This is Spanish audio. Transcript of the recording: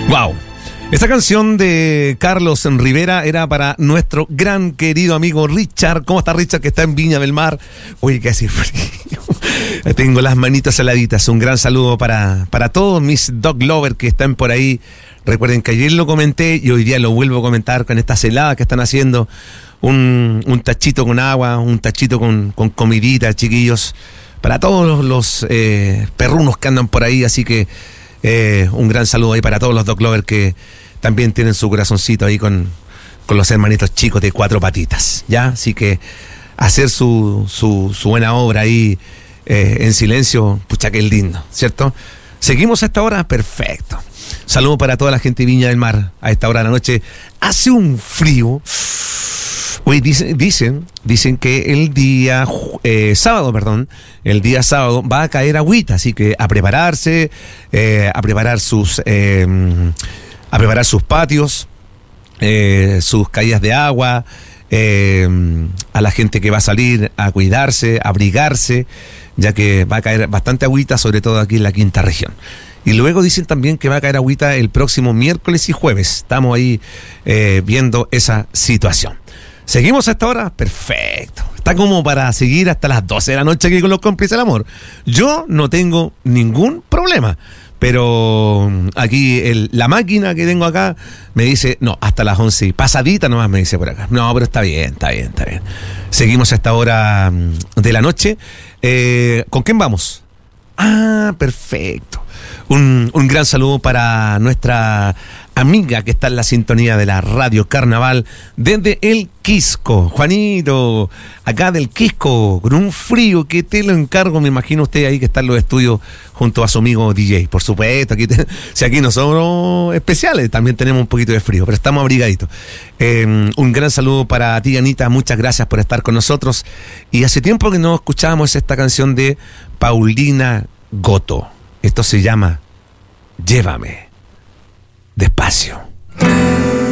Wow. Esta canción de Carlos Rivera era para nuestro gran querido amigo Richard. ¿Cómo está Richard, que está en Viña del Mar? Oye, que hace frío. Tengo las manitas heladitas. Un gran saludo para todos mis dog lovers que están por ahí. Recuerden que ayer lo comenté y hoy día lo vuelvo a comentar con estas heladas que están haciendo. Un tachito con agua, un tachito con comidita, chiquillos. Para todos los perrunos que andan por ahí. Así que un gran saludo ahí para todos los dog lovers que también tienen su corazoncito ahí con los hermanitos chicos de 4 patitas, ¿ya? Así que hacer su buena obra ahí en silencio, pucha que es lindo, ¿cierto? ¿Seguimos a esta hora? Perfecto. Saludo para toda la gente de Viña del Mar. A esta hora de la noche hace un frío. Hoy dicen que el día sábado va a caer agüita, así que a prepararse, a preparar sus patios, sus caídas de agua, a la gente que va a salir a cuidarse, a abrigarse, ya que va a caer bastante agüita, sobre todo aquí en la quinta región. Y luego dicen también que va a caer agüita el próximo miércoles y jueves. Estamos ahí viendo esa situación. ¿Seguimos a esta hora? Perfecto. Está como para seguir hasta las 12 de la noche aquí con los cómplices del amor. Yo no tengo ningún problema. Pero aquí la máquina que tengo acá me dice, no, hasta las 11 pasadita nomás me dice por acá. No, pero está bien. Seguimos a esta hora de la noche. ¿Con quién vamos? Ah, perfecto. Un gran saludo para nuestra amiga que está en la sintonía de la Radio Carnaval desde el Quisco. Juanito, acá del Quisco, con un frío que te lo encargo, me imagino usted ahí que está en los estudios junto a su amigo DJ. Por supuesto, si aquí no somos especiales, también tenemos un poquito de frío, pero estamos abrigaditos. Un gran saludo para ti, Anita, muchas gracias por estar con nosotros. Y hace tiempo que no escuchábamos esta canción de Paulina Goto. Esto se llama Llévame despacio.